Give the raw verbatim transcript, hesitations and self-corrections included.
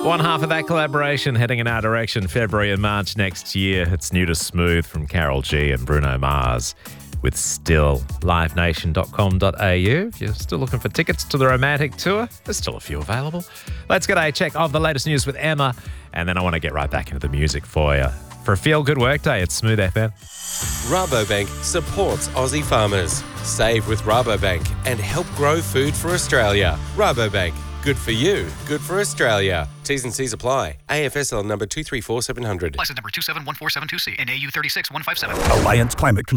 One half of that collaboration heading in our direction February and March next year. It's New to Smooth from Carol G and Bruno Mars with Still. live nation dot com dot a u. If you're still looking for tickets to the Romantic Tour, there's still a few available. Let's get a check of the latest news with Emma, and then I want to get right back into the music for you. For a feel-good workday, it's Smooth F M. Rabobank supports Aussie farmers. Save with Rabobank and help grow food for Australia. Rabobank. Good for you, good for Australia. T's and C's apply. A F S L number two three four seven hundred. License number two seven one four seven two C. N A U three six one five seven. Alliance Climate